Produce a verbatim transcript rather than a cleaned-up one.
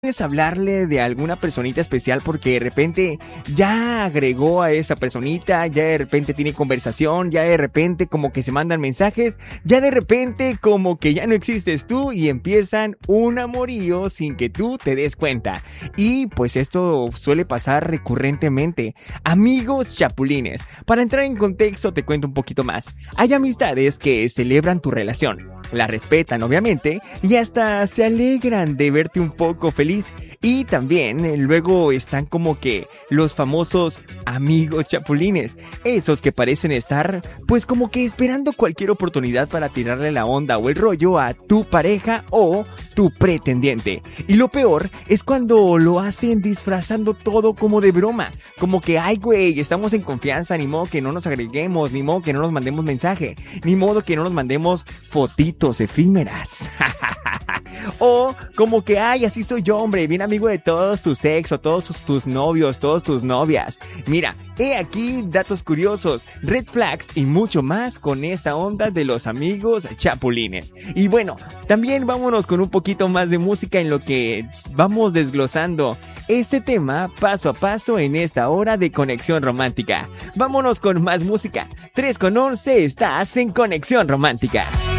Puedes hablarle de alguna personita especial porque de repente ya agregó a esa personita, ya de repente tiene conversación, ya de repente como que se mandan mensajes, ya de repente como que ya no existes tú y empiezan un amorío sin que tú te des cuenta. Y pues esto suele pasar recurrentemente. Amigos chapulines, para entrar en contexto te cuento un poquito más. Hay amistades que celebran tu relación, la respetan obviamente y hasta se alegran de verte un poco feliz. Y también eh, luego están como que los famosos amigos chapulines, esos que parecen estar pues como que esperando cualquier oportunidad para tirarle la onda o el rollo a tu pareja o tu pretendiente. Y lo peor es cuando lo hacen disfrazando todo como de broma, como que ay güey, estamos en confianza, ni modo que no nos agreguemos, ni modo que no nos mandemos mensaje, ni modo que no nos mandemos fotitos efímeras. O como que ay, así soy yo, hombre, bien amigo de todos tus ex o todos tus, tus novios, todos tus novias. Mira, he aquí datos curiosos, red flags y mucho más con esta onda de los amigos chapulines. Y bueno, también vámonos con un poquito más de música en lo que vamos desglosando este tema paso a paso en esta hora de Conexión Romántica. Vámonos con más música. tres con once, estás en Conexión Romántica.